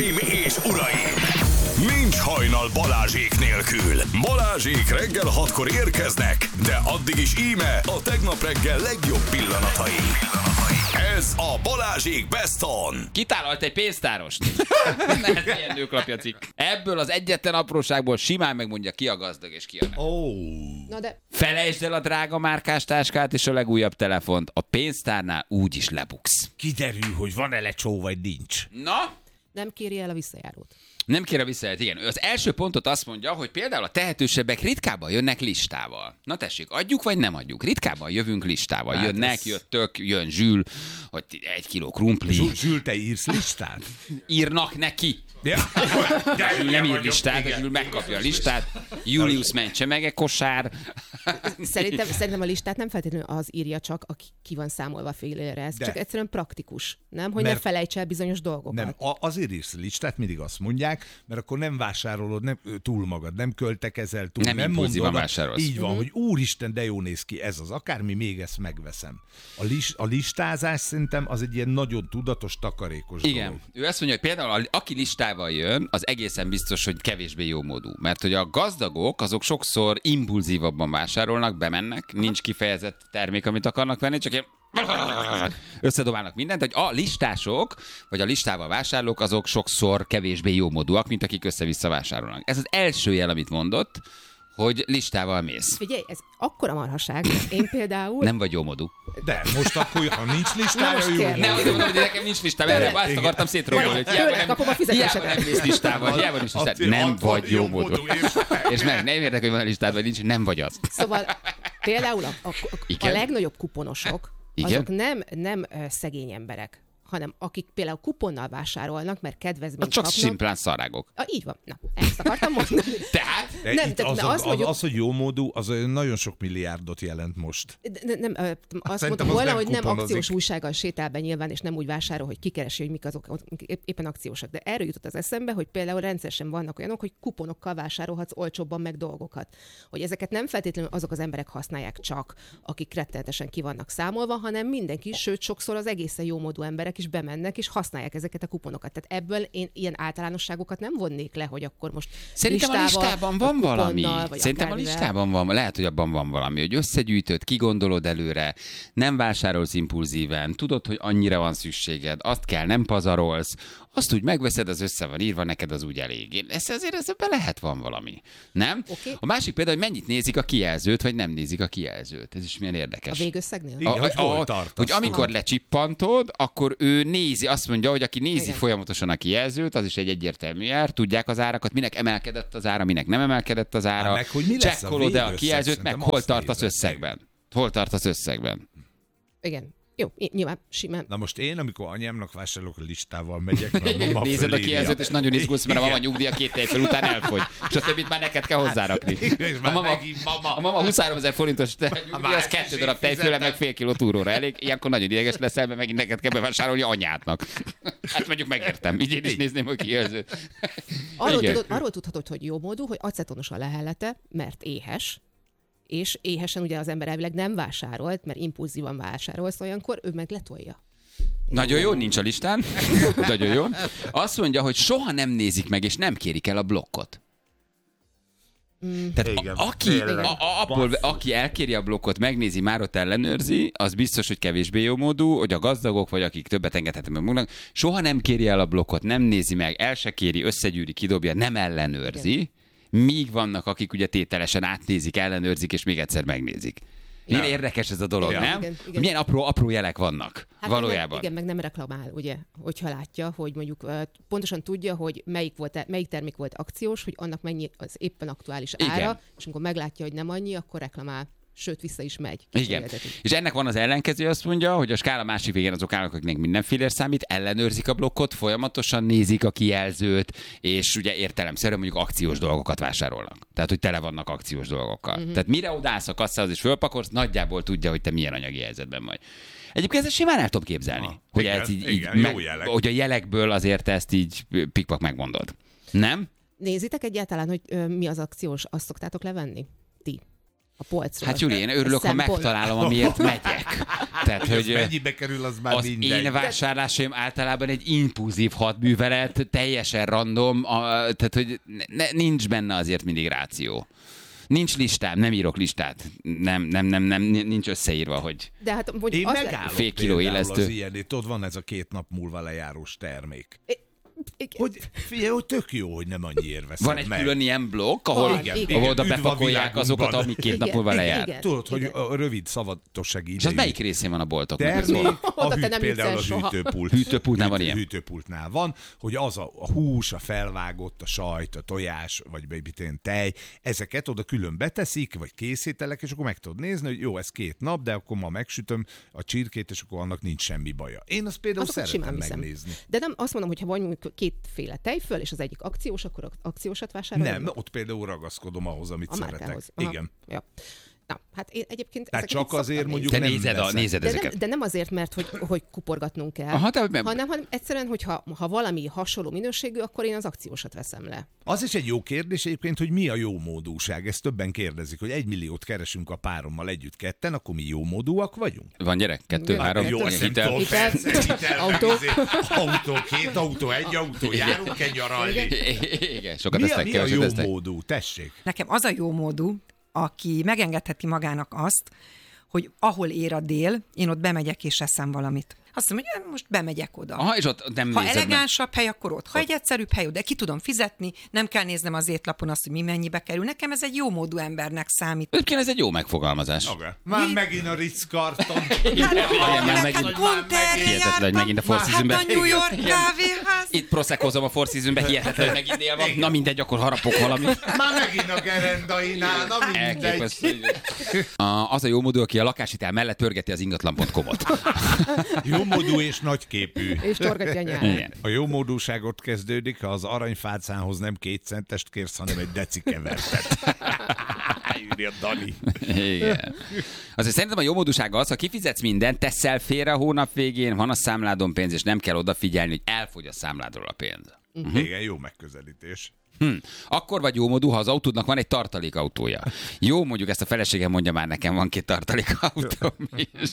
Hölgyeim és uraim! Nincs hajnal Balázsék nélkül. Balázsék reggel 6-kor érkeznek, de addig is íme a tegnap reggel legjobb pillanatai. Ez a Balázsék Best On. Kitálalt egy pénztárost. Ez ilyen nőklapja cikk. Ebből az egyetlen apróságból simán megmondja, ki a gazdag és ki a nem. Na de... Felejtsd el a drága márkás táskát és a legújabb telefont. A pénztárnál úgyis lebuksz. Kiderül, hogy van-e lecsó, vagy nincs. Na? Nem kéri el a visszajárót. Nem kér a visszajelzést, igen. Ő az első pontot azt mondja, hogy például a tehetősebbek ritkábban jönnek listával. Na tessék, adjuk vagy nem adjuk? Ritkábban jövünk listával. Hát jönnek, jöttök, jön Zsül, hogy 1 kiló krumpli. Zsül, te írsz listát? Írnak neki. Ja. Zsül nem ír listát, Zsül megkapja a listát. Julius mentsemege kosár. Szerintem a listát nem feltétlenül az írja csak, aki ki van számolva félére. Ez csak egyszerűen praktikus, nem? Hogy ne felejts el bizonyos dolgokat. Nem, azért írsz listát, mindig azt mondják, mert akkor nem vásárolod túl magad, nem költekezel túl, nem impulzívan vásárolsz. Így van, hogy úristen, de jó néz ki ez az, akármi, még ezt megveszem. A listázás szerintem az egy ilyen nagyon tudatos, takarékos Igen. dolog. Ő azt mondja, hogy például aki listával jön, az egészen biztos, hogy kevésbé jómódú. Mert hogy a gazdagok, azok sokszor impulzívabban vásárolnak, bemennek, nincs kifejezett termék, amit akarnak venni, csak ilyen összedobálnak mindent, hogy a listások, vagy a listával vásárlók, azok sokszor kevésbé jómódúak, mint akik össze-vissza vásárolnak. Ez az első jel, amit mondott, hogy listával mész. Figyelj, ez akkora marhaság. Én például... Nem vagy jómódú. De most akkor, ha nincs listája, jó. Nem, azért mondom, hogy nekem nincs listám, erre azt akartam szétrólni, hogy hiába nem mész listával, hiába nincs listával. Nem vagy jómódú. És meg nem érdekel, hogy van a listád, vagy nincs, nem vagy az. Szóval például a legnagyobb kuponosok, azok nem szegény emberek, hanem akik például kuponnal vásárolnak, mert kedvezményt csak kapnak. simplán szarágok. Így van. Na, ezt akartam mondani. Tehát? Az, hogy jómódú, az nagyon sok milliárdot jelent most. Nem, azt mondtam volna, hogy nem akciós újsággal sétál be nyilván, és nem úgy vásárol, hogy kikeresi, hogy mik azok éppen akciósak. De erről jutott az eszembe, hogy például rendszeresen vannak olyanok, hogy kuponokkal vásárolhatsz olcsóbban meg dolgokat. Hogy ezeket nem feltétlenül azok az emberek használják csak, akik rettenetesen ki vannak számolva, hanem mindenki, sőt sokszor az egészen jómódú emberek is bemennek, és használják ezeket a kuponokat. Tehát ebből én ilyen általánosságokat nem vonnék le, hogy akkor most szerintem a listában van valami. Szerintem akármivel. a listában van, lehet, hogy abban van valami, hogy összegyűjtöd, kigondolod előre, nem vásárolsz impulzíven, tudod, hogy annyira van szükséged, azt kell, nem pazarolsz, azt úgy megveszed, az össze van írva, neked az úgy elég. Ezzel lehet van valami. Nem? Okay. A másik például, hogy mennyit nézik a kijelzőt, vagy nem nézik a kijelzőt. Ez is milyen érdekes. A végösszegnél? Igen, hogy amikor lecsippantod, akkor ő nézi, azt mondja, hogy aki nézi folyamatosan a kijelzőt, az is egy egyértelmű jár, tudják az árakat, minek emelkedett az ára, minek nem emelkedett az ára. Csekkolod-e a kijelzőt, meg hol tartasz összegben. Hol tartasz összegben. Igen. Jó, nyilván simán. Na most én, amikor anyámnak vásárolok, a listával megyek. Nézed a kijelzőt, és nagyon izgulsz, mert a mama nyugdíja 2 év fel után elfogy. És a többit már neked kell hozzárakni. A mama 23 000 forintos nyugdíja, az 2 darab tejfőle, meg fél kiló túróra elég. Ilyenkor nagyon ideges leszel, mert megint neked kell bevásárolni anyádnak. Hát mondjuk megértem. Így én is nézném a kijelzőt. Arról tudhatod, hogy jómódú, hogy acetonos a lehellete, mert éhes, és éhesen ugye az ember elvileg nem vásárolt, mert impulzívan vásárolsz, olyankor ő meg letolja. Nagyon jó, nincs a listán. Nagyon jó. Azt mondja, hogy soha nem nézik meg, és nem kérik el a blokkot. Tehát aki elkéri a blokkot, megnézi, már ott ellenőrzi, az biztos, hogy kevésbé jómódú, hogy a gazdagok, vagy akik többet engedhetnek meg maguknak, soha nem kéri el a blokkot, nem nézi meg, el se kéri, összegyűri, kidobja, nem ellenőrzi. Igen. Míg vannak, akik ugye tételesen átnézik, ellenőrzik, és még egyszer megnézik. Milyen érdekes ez a dolog, nem? Igen. Milyen apró jelek vannak valójában. Igen, meg nem reklamál, ugye, hogyha látja, hogy mondjuk pontosan tudja, hogy melyik termék volt akciós, hogy annak mennyi az éppen aktuális ára, és amikor meglátja, hogy nem annyi, akkor reklamál. Sőt, vissza is megy. Igen. És ennek van az ellenkező, azt mondja, hogy a skála másik végén azok állnak, akiknek mindenféle számít, ellenőrzik a blokkot, folyamatosan nézik a kijelzőt, és ugye értelemszerűen mondjuk akciós dolgokat vásárolnak. Tehát, hogy tele vannak akciós dolgokkal. Tehát mire odállsz a kasszához és fölpakolsz, nagyjából tudja, hogy te milyen anyagi helyzetben vagy. Egyébként ezt simán el tudom képzelni, hogy igen, ez így, igen, hogy a jelekből azért ezt így pikpak megmondod. Nem? Nézitek egyáltalán, hogy mi az akciós, azt szoktátok levenni? Ti. a polcról. Hát Júli, én örülök, ha megtalálom, amiért megyek. Tehát, hogy mennyibe kerül, az már az mindegy. én vásárlásaim általában egy impulzív hadművelet, teljesen random, tehát hogy nincs benne azért mindig ráció. Nincs listám, nem írok listát. Nem, nincs összeírva, hogy de hát, én megállom fél kiló élesztő. Az ilyen, tudod, van ez a 2 nap múlva lejárós termék. Hogy tök jó, hogy nem annyiért veszed van egy meg. külön ilyen blokk, ahol oda bepakolják azokat, amik 2 nap múlva lejár. Tudod, hogy a rövid szavatossági idejű. És az melyik részén van a boltoknak? Termék, Oda te nem például a jutsz el soha. hűtőpult. Hűtőpultnál van ilyen? Hűtőpultnál van, hogy az a hús, a felvágott, a sajt, a tojás, vagy tej, ezeket oda külön beteszik, vagy készítelek, és akkor meg tudod nézni, hogy jó, ez 2 nap, de akkor ma megsütöm a csirkét, és akkor annak nincs semmi baja. Én azt például szeretem megnézni. De nem azt mondom, hogy ha van 2 tejföl, és az egyik akciós, akkor akciósat vásárolom? Nem, ott például ragaszkodom ahhoz, amit szeretek. Igen. Ja. Na, hát én egyébként... Tehát csak azért mondjuk te nem nézed ezeket. De nem azért, mert hogy kuporgatnunk kell, hanem egyszerűen, hogy ha valami hasonló minőségű, akkor én az akciósat veszem le. Az is egy jó kérdés egyébként, hogy mi a jó módúság. Ezt többen kérdezik, hogy 1 milliót keresünk a párommal együtt ketten, akkor mi jó módúak vagyunk? Van gyerek? 2, 3, jó, hitel, autó. 2 autó, 1 autó, járunk nyaralni. Igen, sokat Mi a jó módú? Tessék. Nekem az a jó módú, aki megengedheti magának azt, hogy ahol ér a dél, én ott bemegyek és eszem valamit. Azt mondom, hogy most bemegyek oda. Aha, és ott nem ha nézed elegánsabb hely, akkor ott. Ha egy egyszerűbb hely, de ki tudom fizetni, nem kell néznem az étlapon azt, hogy mi mennyibe kerül. Nekem ez egy jó módú embernek számít. Egyébként ez egy jó megfogalmazás. Már megint a Ritz-Carton. Hihetetlen, hogy megint a Four Seasonben. Hát a New York kávéház. Itt proseckozom a Four Seasonben, hihetetlen, hogy megint dél van. Na mindegy, akkor harapok valamit. Már megint a gerendainál, na mindegy. Az a jó módú, aki a lakáshitel mellett törgeti az ingatlan.com-ot. Jómódú és nagyképű. És torgatja a nyáron. A jómódúságot kezdődik, ha az aranyfácánhoz nem 2 centest kérsz, hanem egy deci kevertet. Írja Dani. Igen. Azért szerintem a jómódúság az, ha kifizetsz mindent, teszel félre a hónap végén, van a számládon pénz, és nem kell odafigyelni, hogy elfogy a számládról a pénz. Igen, jó megközelítés. Akkor vagy jómódú, ha az autódnak van egy tartalékautója. Jó, mondjuk ezt a feleségem mondja már nekem, van 2 tartalékautóm is.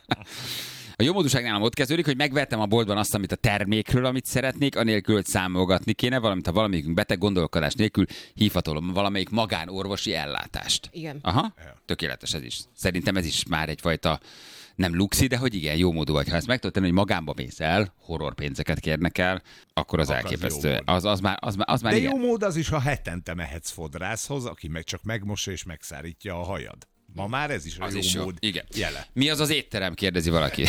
A jómódúság nálam ott kezdődik, hogy megvettem a boltban azt, amit a termékről, amit szeretnék, anélkül, hogy számolgatni kéne, valamint ha valamelyikünk beteg, gondolkodás nélkül hívhatom valamelyik magánorvosi ellátást. Igen. Aha, tökéletes ez is. Szerintem ez is már egyfajta nem luxi, de hogy igen, jómódú vagy. Ha ezt meg tudod tenni, hogy magánba mész el, horror pénzeket kérnek el, akkor az elképesztő. Az már de igen. jó mód az is, ha hetente mehetsz fodrászhoz, aki meg csak megmossa és megszárítja a hajad. Ma már ez is a jó mód jele. Mi az az étterem, kérdezi valaki.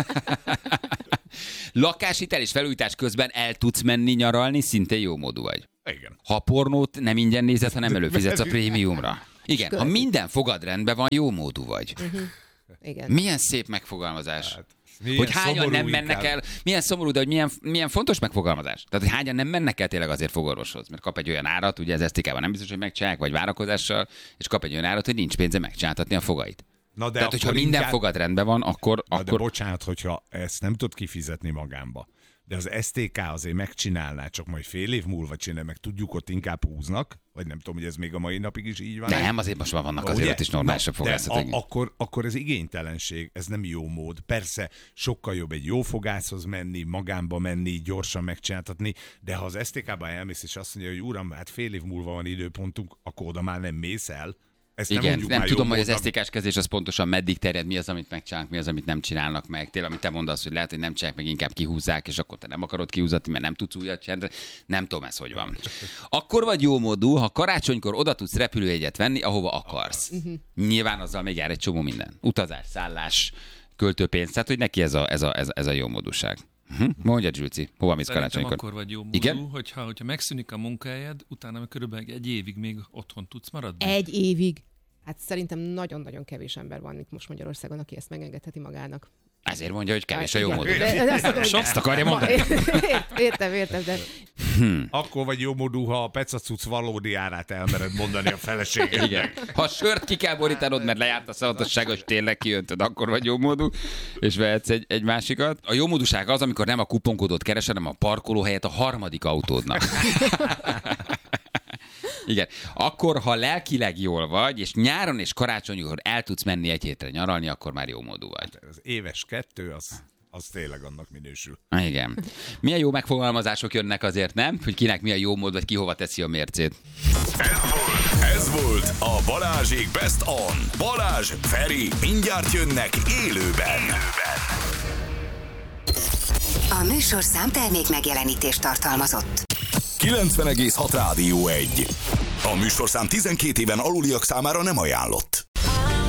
Lakáshitel és felújítás közben el tudsz menni nyaralni, szintén jó módú vagy. Igen. Ha pornót nem ingyen nézed, hanem előfizetsz a prémiumra. Igen, ha minden fogad rendben van, jó módú vagy. Igen. Milyen szép megfogalmazás. Hát, hogy hányan nem mennek el, milyen szomorú, de hogy milyen fontos megfogalmazás. Tehát, hogy hányan nem mennek el tényleg azért fogorvoshoz, mert kap egy olyan árat, ugye ez STK-ban nem biztos, hogy megcsinálják, vagy várakozással, és kap egy olyan árat, hogy nincs pénze megcsináltatni a fogait. Na de tehát, hogyha minden fogad rendben van, akkor... De bocsánat, hogyha ezt nem tud kifizetni magánba, de az STK azért megcsinálná, csak majd fél év múlva csinál, meg tudjuk, ott inkább húznak, vagy nem tudom, hogy ez még a mai napig is így van. Nem, azért most már vannak azért ott is normálisabb fogászatok. Akkor ez igénytelenség, ez nem jó mód. Persze sokkal jobb egy jó fogászhoz menni, magánba menni, gyorsan megcsináltatni, de ha az STK-ba elmész, és azt mondja, hogy uram, hát fél év múlva van időpontunk, akkor oda már nem mész el. Ezt igen, nem tudom, hogy az STK-s kezdés az pontosan meddig terjed, mi az, amit megcsinálnak, mi az, amit nem csinálnak meg. Tényleg, amit te mondasz, hogy lehet, hogy nem csinálják, meg inkább kihúzzák, és akkor te nem akarod kihúzatni, mert nem tudsz újat csinálni. Nem tudom, ez hogy van. Akkor vagy jó módú, ha karácsonykor oda tudsz repülőjegyet venni, ahova akarsz. Nyilván azzal még jár egy csomó minden. Utazás, szállás, költőpénz, tehát hogy neki ez a jó módúság. Mondja, Zsülci, hova mész karácsonykor? Akkor vagy jó módú, hogyha megszűnik a munkahelyed, utána körülbelül 1 évig még otthon tudsz maradni. 1 évig? Hát szerintem nagyon-nagyon kevés ember van itt most Magyarországon, aki ezt megengedheti magának. Ezért mondja, hogy kevés a jó módú. Azt akarja mondani. Értem, de... Akkor vagy jó módú, ha a pecacuc valódi árát elmered mondani a feleségednek. Igen. Ha a sört ki kell borítanod, mert lejárt a szavatossága, és tényleg kijöntöd, akkor vagy jó módú, és vehetsz egy másikat. A jó módúság az, amikor nem a kuponkódot keresed, hanem a parkolóhelyet a harmadik autódnak. Igen. Akkor, ha lelkileg jól vagy, és nyáron és karácsonykor el tudsz menni egy hétre nyaralni, akkor már jó módú vagy. Az éves 2, az tényleg annak minősül. Igen. Milyen jó megfogalmazások jönnek azért, nem? Hogy kinek mi a jó mód, vagy ki hova teszi a mércét. Ez volt a Balázsék Best On. Balázs, Feri, mindjárt jönnek élőben. A műsorszám termék megjelenítést tartalmazott. 90,6 Rádió 1. A műsorszám 12 éven aluliak számára nem ajánlott.